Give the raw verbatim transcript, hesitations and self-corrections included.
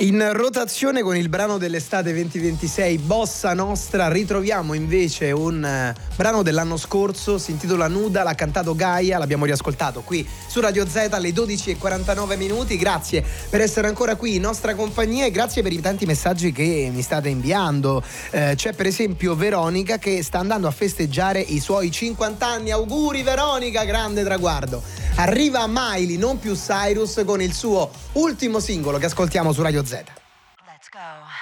In rotazione con il brano dell'estate venti ventisei, Bossa Nostra, ritroviamo invece un uh, brano dell'anno scorso, si intitola Nuda, l'ha cantato Gaia, l'abbiamo riascoltato qui su Radio Z alle dodici e quarantanove minuti. Grazie per essere ancora qui in nostra compagnia e grazie per i tanti messaggi che mi state inviando. Uh, c'è per esempio Veronica che sta andando a festeggiare i suoi cinquanta anni. Auguri Veronica, grande traguardo. Arriva Miley, non più Cyrus, con il suo ultimo singolo che ascoltiamo su Radio Z. Let's go.